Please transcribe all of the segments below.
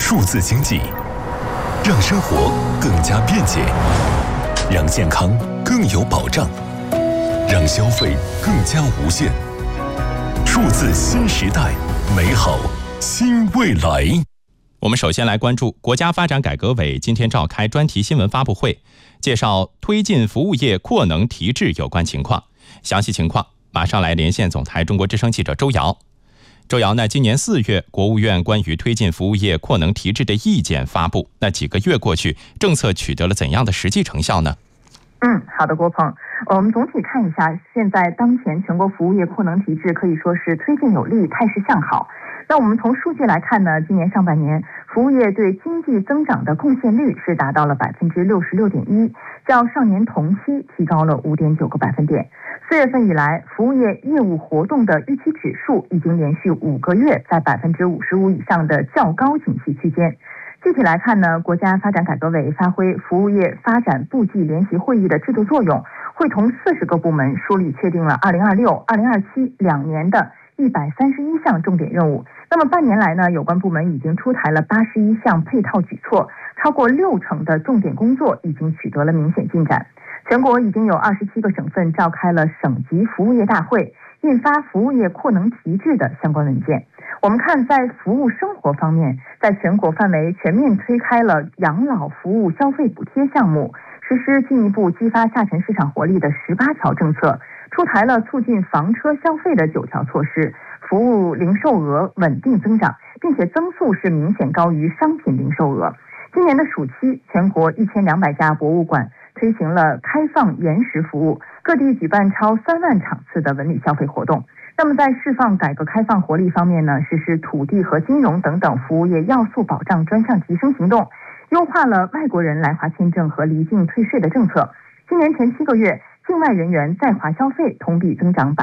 数字经济，让生活更加便捷，让健康更有保障，让消费更加无限。数字新时代，美好新未来。 我们首先来关注国家发展改革委今天召开专题新闻发布会，介绍推进服务业扩能提质有关情况。详细情况马上来连线总台中国之声记者周瑶。周瑶呢，今年4月，国务院关于推进服务业扩能提质的意见发布。那几个月过去，政策取得了怎样的实际成效呢？ 好的，郭鹏，我们总体看一下，现在当前全国服务业扩能提质可以说是推进有力，态势向好。那我们从数据来看呢，今年上半年服务业对经济增长的贡献率是达到了66.1%，较上年同期提高了5.9个百分点。4月份以来，服务业业务活动的预期指数已经连续5个月在55%以上的较高景气区间。具体来看呢，国家发展改革委发挥服务业发展部际联席会议的制度作用，会同40个部门梳理确定了2026、2027两年的131项重点任务。那么半年来呢，有关部门已经出台了81项配套举措，超过60%的重点工作已经取得了明显进展。全国已经有27个省份召开了省级服务业大会，印发服务业扩能提质的相关文件。我们看在服务生活方面，在全国范围全面推开了养老服务消费补贴项目，实施进一步激发下沉市场活力的18条政策，出台了促进房车消费的9条措施，服务零售额稳定增长，并且增速是明显高于商品零售额。今年的暑期，全国1200家博物馆推行了开放延时服务，各地举办超3万场次的文旅消费活动。那么在释放改革开放活力方面呢，实施土地和金融等等服务业要素保障专项提升行动，优化了外国人来华签证和离境退税的政策。今年前7个月，境外人员在华消费同比增长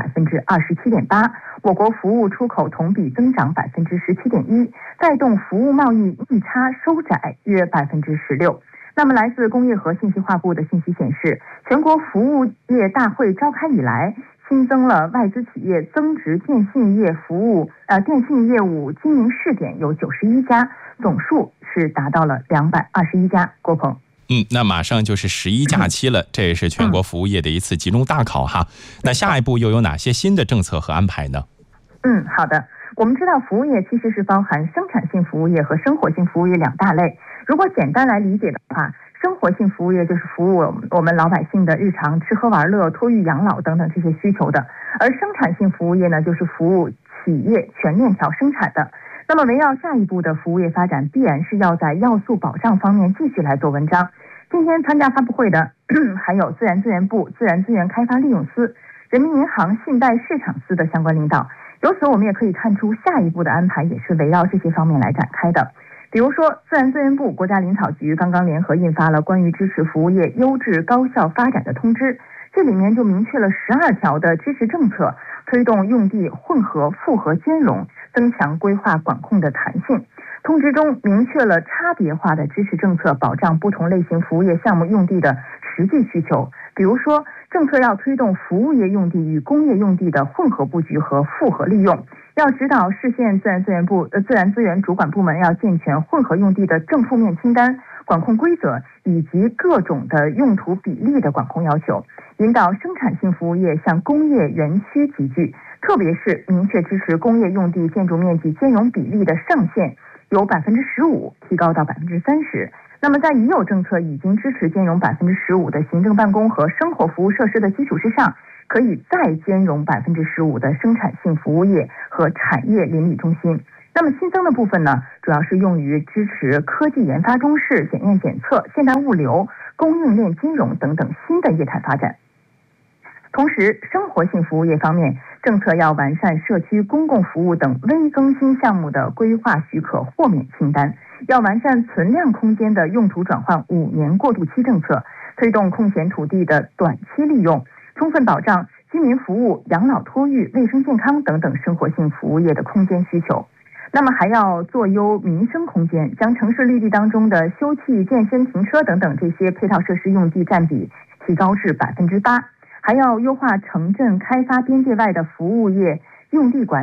27.8%，我国服务出口同比增长17.1%，带动服务贸易逆差收窄约16%。那么来自工业和信息化部的信息显示，全国服务业大会召开以来，新增了外资企业增值电信业务经营试点有91家，总数是达到了221家。郭鹏， 那马上就是11假期了，这也是全国服务业的一次集中大考哈。那下一步又有哪些新的政策和安排呢？ 好的。我们知道服务业其实是包含生产性服务业和生活性服务业2大类。如果简单来理解的话，生活性服务业就是服务我们老百姓的日常吃喝玩乐、托育养老等等这些需求的，而生产性服务业呢，就是服务企业全链条生产的。那么围绕下一步的服务业发展，必然是要在要素保障方面继续来做文章。今天参加发布会的还有自然资源部自然资源开发利用司、人民银行信贷市场司的相关领导。由此我们也可以看出，下一步的安排也是围绕这些方面来展开的。比如说，自然资源部、国家林草局刚刚联合印发了关于支持服务业优质高效发展的通知，这里面就明确了12条的支持政策，推动用地混合、复合兼容，增强规划管控的弹性。通知中明确了差别化的支持政策，保障不同类型服务业项目用地的实际需求。比如说，政策要推动服务业用地与工业用地的混合布局和复合利用，要指导市县自然资源主管部门要健全混合用地的正负面清单、管控规则以及各种的用途比例的管控要求，引导生产性服务业向工业园区集聚，特别是明确支持工业用地建筑面积兼容比例的上限由15%提高到30%。那么在已有政策已经支持兼容15%的行政办公和生活服务设施的基础之上，可以再兼容15%的生产性服务业和产业邻里中心。那么新增的部分呢，主要是用于支持科技研发中试、检验检测、现代物流、供应链金融等等新的业态发展。同时，生活性服务业方面，政策要完善社区公共服务等微更新项目的规划许可豁免清单，要完善存量空间的用途转换5年过渡期政策，推动空闲土地的短期利用，充分保障居民服务、养老托育、卫生健康等等生活性服务业的空间需求。那么还要做优民生空间，将城市绿地当中的休憩、健身、停车等等这些配套设施用地占比提高至8%，还要优化城镇开发边界外的服务业用地管理，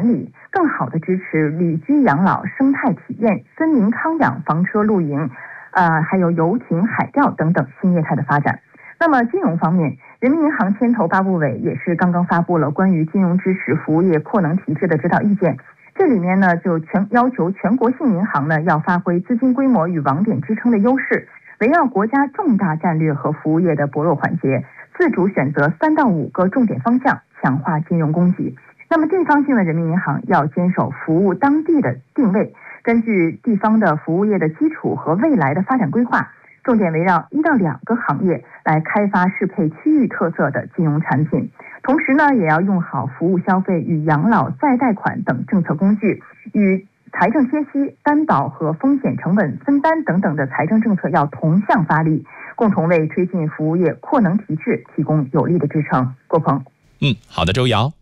更好的支持旅居养老、生态体验、森林康养、房车露营，还有游艇、海钓等等新业态的发展。那么金融方面，人民银行牵头发布委也是刚刚发布了关于金融支持服务业扩能提质的指导意见。这里面呢，就要求全国性银行呢要发挥资金规模与网点支撑的优势，围绕国家重大战略和服务业的薄弱环节，自主选择3到5个重点方向，强化金融供给。那么地方性的人民银行要坚守服务当地的定位，根据地方的服务业的基础和未来的发展规划，重点围绕1到2个行业来开发适配区域特色的金融产品。同时呢，也要用好服务消费与养老再贷款等政策工具，与财政贴息、担保和风险成本分担等等的财政政策要同向发力，共同为推进服务业扩能提质提供有力的支撑。郭鹏， 好的，周瑶。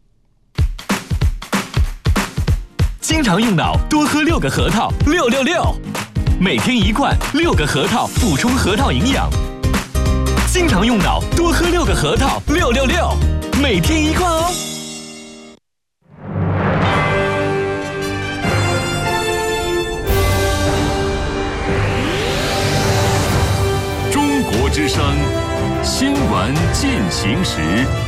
经常用脑，多喝6个核桃，666，每天1罐，6个核桃补充核桃营养。经常用脑，多喝6个核桃，666，每天1罐哦。 中国之声新闻进行时。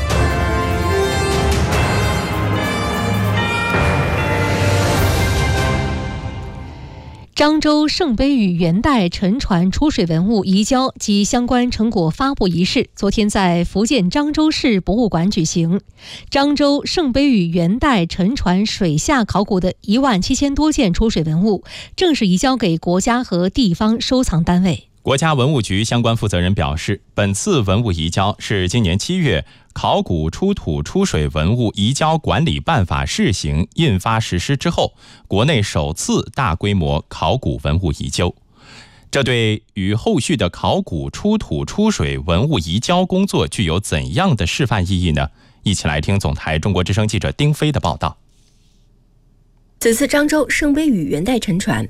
漳州圣杯屿元代沉船出水文物移交及相关成果发布仪式昨天在福建漳州市博物馆举行。漳州圣杯屿元代沉船水下考古的17000多件出水文物正式移交给国家和地方收藏单位。 国家文物局相关负责人表示，本次文物移交是今年7月考古出土出水文物移交管理办法试行印发实施之后，国内首次大规模考古文物移交。这对于后续的考古出土出水文物移交工作具有怎样的示范意义呢？一起来听总台中国之声记者丁飞的报道。 此次漳州圣杯屿元代沉船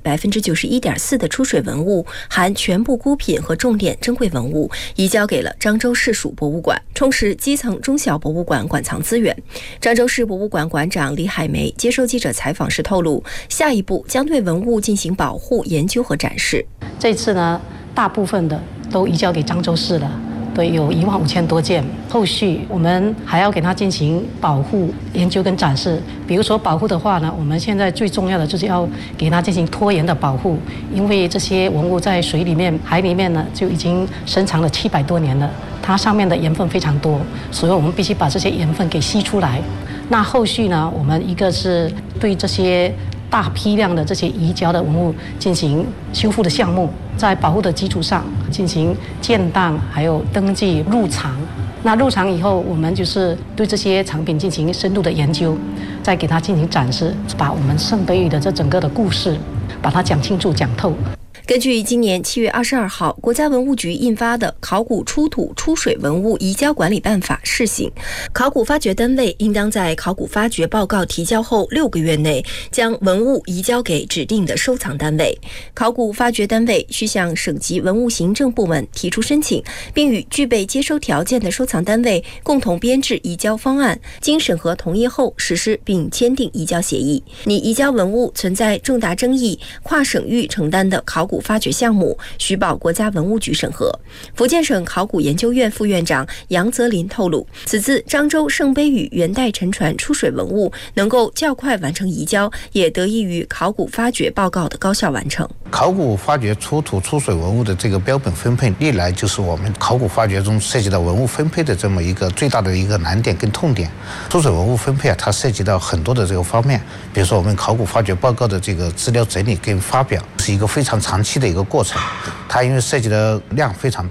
91.4%的出水文物，含全部孤品和重点珍贵文物，移交给了漳州市属博物馆，充实基层中小博物馆馆藏资源。漳州市博物馆馆长李海梅接受记者采访时透露，下一步将对文物进行保护、研究和展示。 这次呢，大部分的都移交给漳州市了。对，有15000多件，后续我们还要给它进行保护、研究跟展示。比如说保护的话呢，我们现在最重要的就是要给它进行拖延的保护，因为这些文物在水里面、海里面呢就已经深藏了700多年了，它上面的盐分非常多，所以我们必须把这些盐分给吸出来。那后续呢，我们一个是对这些大批量的这些移交的文物进行修复的项目，在保护的基础上进行建档，还有登记入藏。那入藏以后，我们就是对这些藏品进行深度的研究，再给它进行展示，把我们圣杯屿的这整个的故事把它讲清楚、讲透。 根据今年7月22号国家文物局印发的《考古出土出水文物移交管理办法》试行，考古发掘单位应当在考古发掘报告提交后6个月内将文物移交给指定的收藏单位。考古发掘单位需向省级文物行政部门提出申请，并与具备接收条件的收藏单位共同编制移交方案，经审核同意后实施并签订移交协议。拟移交文物存在重大争议、跨省域承担的考古发掘项目，需报国家文物局审核。福建省考古研究院副院长杨泽林透露，此次漳州圣杯屿元代沉船出水文物能够较快完成移交，也得益于考古发掘报告的高效完成。 考古发掘出土出水文物的这个标本分配，历来就是我们考古发掘中涉及到文物分配的这么一个最大的一个难点跟痛点。出水文物分配它涉及到很多的这个方面，比如说我们考古发掘报告的这个资料整理跟发表是一个非常长期的一个过程，它因为涉及的量非常